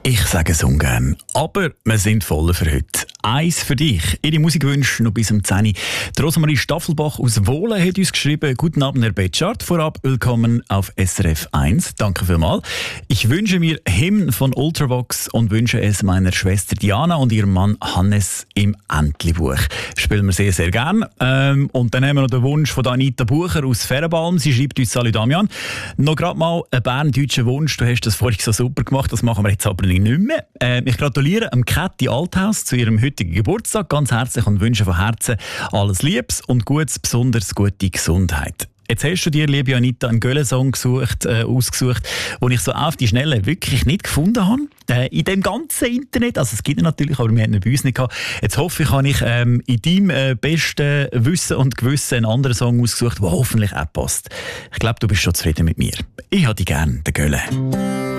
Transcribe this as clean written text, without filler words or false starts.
Ich sage es ungern, aber wir sind voll für heute. Eins für dich. Ihre Musikwünsche noch bis um 10 Uhr. Rosemarie Staffelbach aus Wohlen hat uns geschrieben: Guten Abend, Herr Betschart. Vorab willkommen auf SRF 1. Danke vielmals. Ich wünsche mir Hymn von Ultravox und wünsche es meiner Schwester Diana und ihrem Mann Hannes im Entlebuch. Spielen wir sehr, sehr gern. Und dann haben wir noch den Wunsch von Anita Bucher aus Ferenbalm. Sie schreibt uns: Salut Damian. Noch gerade mal einen berndeutschen Wunsch. Du hast das vorhin so super gemacht. Das machen wir jetzt aber nicht mehr. Ich gratuliere dem Käthi Althaus zu ihrem heutigen Geburtstag ganz herzlich und wünsche von Herzen alles Liebes und Gutes, besonders gute Gesundheit. Jetzt hast du dir, liebe Anita, einen Gölle-Song ausgesucht, den ich so auf die Schnelle wirklich nicht gefunden habe. In dem ganzen Internet, also es gibt ihn natürlich, aber wir haben ihn bei uns nicht gehabt. Jetzt hoffe ich, habe ich in deinem besten Wissen und Gewissen einen anderen Song ausgesucht, der hoffentlich auch passt. Ich glaube, du bist schon zufrieden mit mir. Ich habe dich gern, den Gölle.